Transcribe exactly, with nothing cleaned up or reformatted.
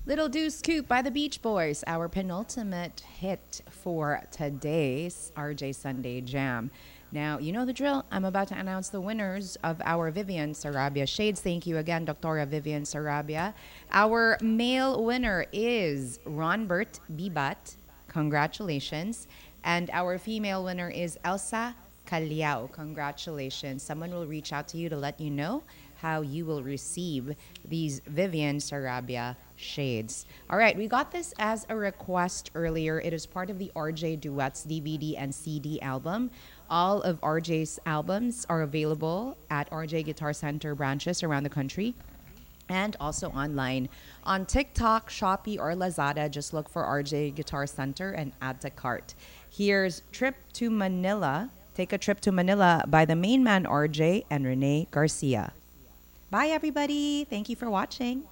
Little Deuce Coupe by the Beach Boys, our penultimate hit for today's R J Sunday Jam. Now, you know the drill. I'm about to announce the winners of our Vivian Sarabia Shades. Thank you again, Doctora Vivian Sarabia. Our male winner is Ronbert Bibat. Congratulations. And our female winner is Elsa Caliao. Congratulations. Someone will reach out to you to let you know how you will receive these Vivian Sarabia shades. All right, we got this as a request earlier. It is part of the R J Duets D V D and C D album. All of R J's albums are available at R J Guitar Center branches around the country and also online on TikTok, Shopee, or Lazada. Just look for R J Guitar Center and add to cart. Here's Trip to Manila. Take a Trip to Manila by the main man R J and Renee Garcia. Bye, everybody. Thank you for watching.